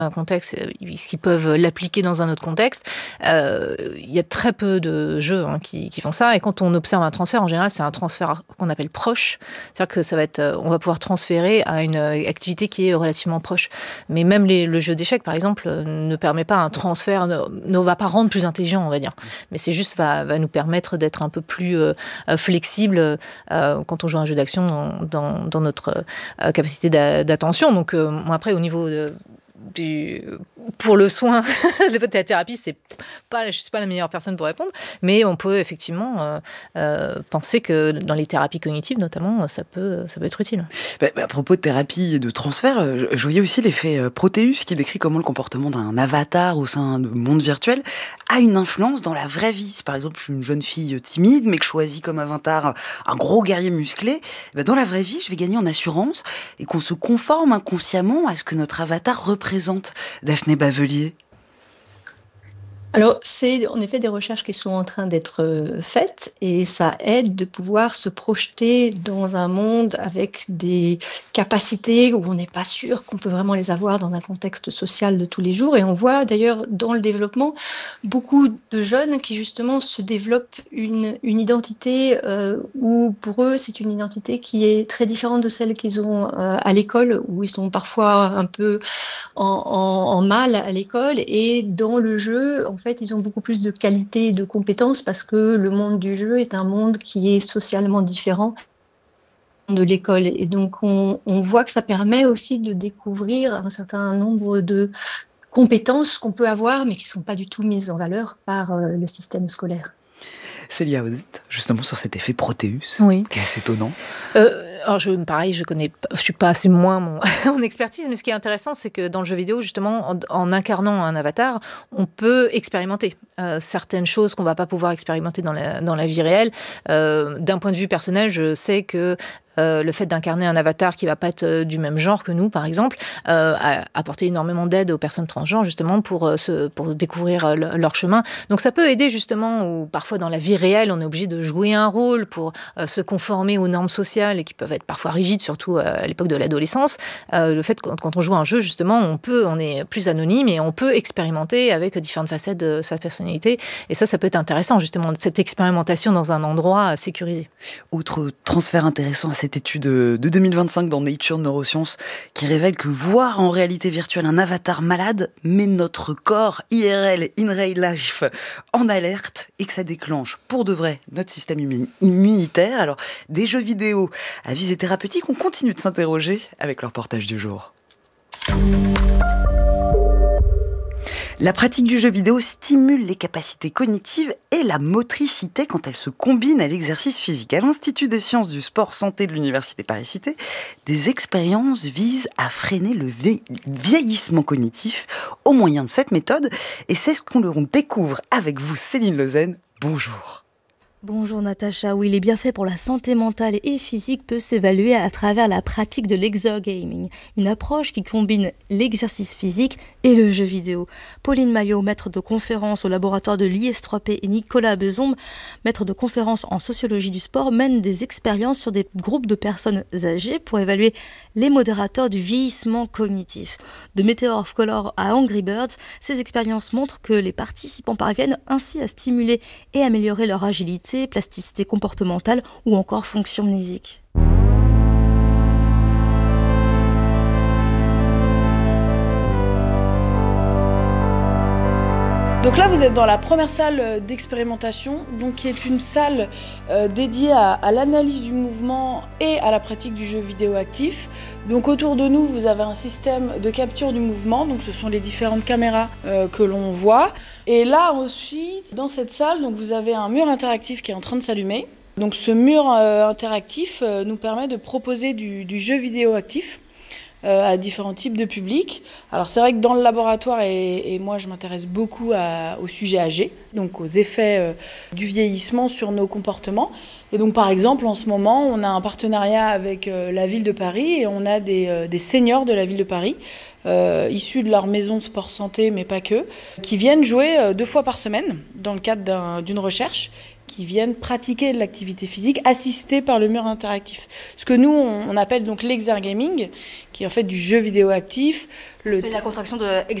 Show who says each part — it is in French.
Speaker 1: un contexte, qui peuvent l'appliquer dans un autre contexte. Il y a très peu de jeux qui font ça. Et quand on observe un transfert, en général, c'est un transfert qu'on appelle proche. C'est-à-dire que ça va être, on va pouvoir transférer à une activité qui est relativement proche. Mais même le jeu d'échecs, par exemple, ne permet pas un transfert, ne va pas rendre plus intelligent, on va dire. Mais c'est juste va nous permettre d'être un peu plus flexible quand on joue à un jeu d'action dans notre capacité d'attention. Donc, moi, après, au niveau pour le soin de la thérapie, je ne suis pas la meilleure personne pour répondre, mais on peut effectivement penser que dans les thérapies cognitives, notamment, ça peut être utile.
Speaker 2: À propos de thérapie et de transfert, je voyais aussi l'effet Proteus qui décrit comment le comportement d'un avatar au sein d'un monde virtuel a une influence dans la vraie vie. Si par exemple je suis une jeune fille timide, mais que je choisis comme avatar un gros guerrier musclé, dans la vraie vie, je vais gagner en assurance et qu'on se conforme inconsciemment à ce que notre avatar représente. Daphné Bavelier.
Speaker 3: Alors, c'est en effet des recherches qui sont en train d'être faites et ça aide de pouvoir se projeter dans un monde avec des capacités où on n'est pas sûr qu'on peut vraiment les avoir dans un contexte social de tous les jours. Et on voit d'ailleurs dans le développement beaucoup de jeunes qui justement se développent une identité où pour eux c'est une identité qui est très différente de celle qu'ils ont à l'école, où ils sont parfois un peu en mal à l'école, et dans le jeu, en fait, ils ont beaucoup plus de qualité et de compétences parce que le monde du jeu est un monde qui est socialement différent de l'école. Et donc, on voit que ça permet aussi de découvrir un certain nombre de compétences qu'on peut avoir, mais qui ne sont pas du tout mises en valeur par le système scolaire.
Speaker 2: Célia Odette, justement sur cet effet Proteus,
Speaker 1: oui,
Speaker 2: qui est assez étonnant.
Speaker 1: Alors pareil, je suis pas assez moins mon expertise, mais ce qui est intéressant, c'est que dans le jeu vidéo, justement, en incarnant un avatar, on peut expérimenter certaines choses qu'on va pas pouvoir expérimenter dans la vie réelle. D'un point de vue personnel, je sais que le fait d'incarner un avatar qui va pas être du même genre que nous, par exemple, a apporté énormément d'aide aux personnes transgenres, justement, pour découvrir leur chemin. Donc ça peut aider, justement, où parfois dans la vie réelle, on est obligé de jouer un rôle pour se conformer aux normes sociales et qui peuvent être parfois rigides, surtout à l'époque de l'adolescence. Le fait que quand on joue un jeu, justement, on est plus anonyme et on peut expérimenter avec différentes facettes de sa personnalité. Et ça peut être intéressant, justement, cette expérimentation dans un endroit sécurisé.
Speaker 2: Autre transfert intéressant à cette étude de 2025 dans Nature Neurosciences qui révèle que voir en réalité virtuelle un avatar malade met notre corps IRL, in real life, en alerte et que ça déclenche pour de vrai notre système immunitaire. Alors, des jeux vidéo à visée thérapeutique, on continue de s'interroger avec leur reportage du jour. La pratique du jeu vidéo stimule les capacités cognitives et la motricité quand elle se combine à l'exercice physique. À l'Institut des sciences du sport santé de l'Université Paris-Cité, des expériences visent à freiner le vieillissement cognitif au moyen de cette méthode. Et c'est ce qu'on découvre avec vous, Céline Lezen. Bonjour.
Speaker 4: Bonjour Natacha, oui, les bienfaits pour la santé mentale et physique peuvent s'évaluer à travers la pratique de l'exergaming, une approche qui combine l'exercice physique et le jeu vidéo. Pauline Maillot, maître de conférence au laboratoire de l'IS3P, et Nicolas Bezombe, maître de conférence en sociologie du sport, mènent des expériences sur des groupes de personnes âgées pour évaluer les modérateurs du vieillissement cognitif. De Meteor of Color à Angry Birds, ces expériences montrent que les participants parviennent ainsi à stimuler et améliorer leur agilité, plasticité comportementale ou encore fonction mnésique.
Speaker 5: Donc là, vous êtes dans la première salle d'expérimentation, donc qui est une salle dédiée à l'analyse du mouvement et à la pratique du jeu vidéo actif. Donc autour de nous, vous avez un système de capture du mouvement, donc ce sont les différentes caméras que l'on voit. Et là ensuite, dans cette salle, donc vous avez un mur interactif qui est en train de s'allumer. Donc ce mur interactif nous permet de proposer du jeu vidéo actif à différents types de publics. Alors c'est vrai que dans le laboratoire, et moi je m'intéresse beaucoup au sujet âgé, donc aux effets du vieillissement sur nos comportements. Et donc par exemple en ce moment on a un partenariat avec la ville de Paris et on a des seniors de la ville de Paris issus de leur maison de sport santé, mais pas que, qui viennent jouer 2 fois par semaine dans le cadre d'une recherche qui viennent pratiquer de l'activité physique assistée par le mur interactif. Ce que nous, on appelle donc l'exergaming, qui est en fait du jeu vidéo actif.
Speaker 4: C'est la contraction de